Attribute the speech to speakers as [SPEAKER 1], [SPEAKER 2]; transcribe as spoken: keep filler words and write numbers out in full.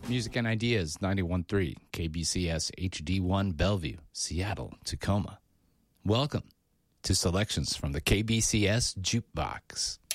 [SPEAKER 1] Music and Ideas, ninety-one point three, K B C S H D one, Bellevue, Seattle, Tacoma. Welcome to Selections from the K B C S Jukebox.